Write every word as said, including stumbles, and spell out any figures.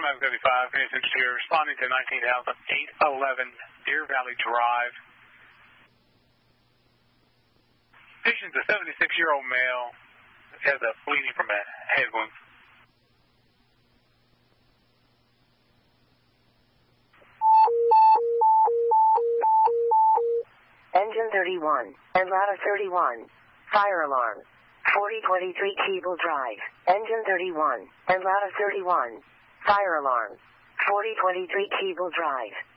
Nine thirty-five, Phoenix Interior, responding to nineteen thousand eight eleven Deer Valley Drive. Patient's a seventy-six-year-old male. Has a bleeding from a head wound. Engine thirty-one, and ladder thirty-one. Fire alarm. forty twenty-three Keble Drive. Engine thirty-one, and ladder thirty-one. Fire alarm. forty twenty-three Keble Drive.